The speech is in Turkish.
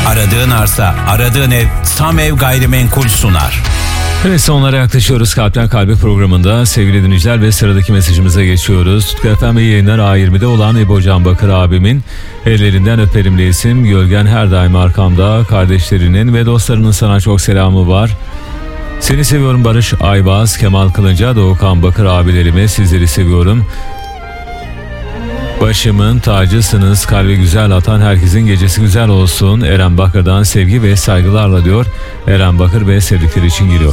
Aradığın arsa, aradığın ev, Samev Gayrimenkul sunar. Evet, sonlara yaklaşıyoruz. Kalpten Kalbe programında sevgili dinleyiciler ve sıradaki mesajımıza geçiyoruz. Tutku FM yayınlar A20'de olan İbo Can Bakır abimin ellerinden öperim isim. Gölgen her daim arkamda, kardeşlerinin ve dostlarının sana çok selamı var. Seni seviyorum Barış Aybaz, Kemal Kılınca, Doğukan Bakır abilerime sizleri seviyorum. Başımın tacısınız, kalbi güzel atan herkesin gecesi güzel olsun. Eren Bakır'dan sevgi ve saygılarla diyor. Eren Bakır ve sevdikleri için giriyor.